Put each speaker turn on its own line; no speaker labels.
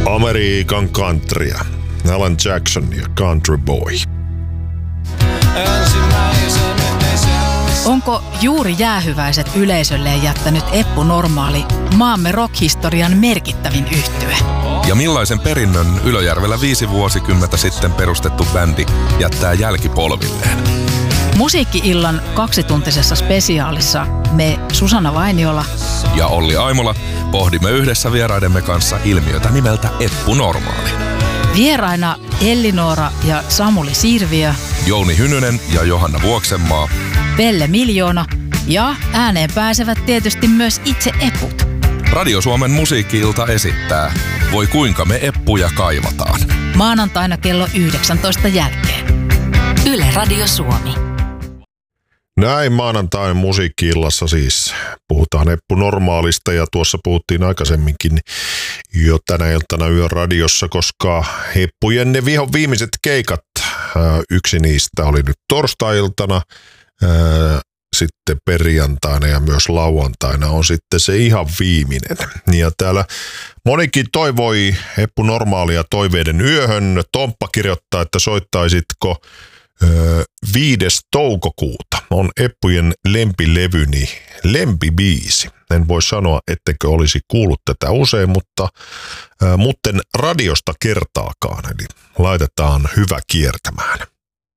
Amerikan countrya. Alan Jackson ja Country Boy.
Onko juuri jäähyväiset yleisölleen jättänyt Eppu Normaali maamme rock-historian merkittävin yhtye?
Ja millaisen perinnön Ylöjärvellä 5 vuosikymmentä sitten perustettu bändi jättää jälkipolvilleen?
Musiikki-illan 2-tuntisessa spesiaalissa me Susanna Vainiola
ja Olli Aimola pohdimme yhdessä vieraidemme kanssa ilmiötä nimeltä Eppu Normaali.
Vieraina Elli-Noora ja Samuli Sirviö,
Jouni Hynynen ja Johanna Vuoksenmaa,
Pelle Miljoona ja ääneen pääsevät tietysti myös itse eput.
Radio Suomen musiikki-ilta esittää Voi kuinka me eppuja kaivataan.
Maanantaina kello 19 jälkeen. Yle Radio Suomi.
Näin maanantain musiikki-illassa siis puhutaan Eppu Normaalista ja tuossa puhuttiin aikaisemminkin jo tänä iltana Yöradiossa, koska Eppujen ne viimeiset keikat, yksi niistä oli nyt torstai-iltana, sitten perjantaina ja myös lauantaina on sitten se ihan viimeinen. Ja täällä monikin toivoi Eppu Normaalia toiveiden yöhön. Tomppa kirjoittaa, että soittaisitko 5. toukokuuta on Eppujen lempilevyni, lempibiisi. En voi sanoa, ettekö olisi kuullut tätä usein, mutta mutten radiosta kertaakaan, eli laitetaan hyvä kiertämään.